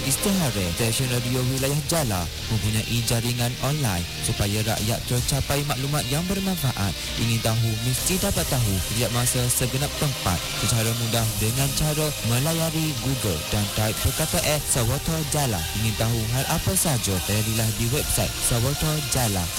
Istihara stesen radio wilayah Jala mempunyai jaringan online supaya rakyat tercapai maklumat yang bermanfaat. Ingin tahu mesti dapat tahu setiap masa segenap tempat secara mudah dengan cara melayari Google dan type perkataan Sawata Jala. Ingin tahu hal apa saja, layarilah di website Sawata Jala.